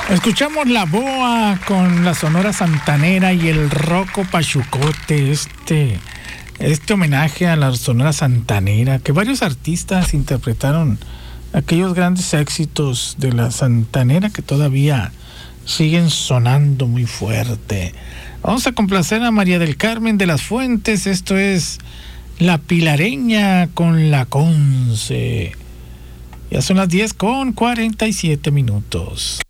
Escuchamos La Boa con la Sonora Santanera y el Rocco Pachucote, este homenaje a la Sonora Santanera, que varios artistas interpretaron aquellos grandes éxitos de la Santanera que todavía siguen sonando muy fuerte. Vamos a complacer a María del Carmen de las Fuentes, esto es La Pilareña con La Conce. Ya son las 10:47.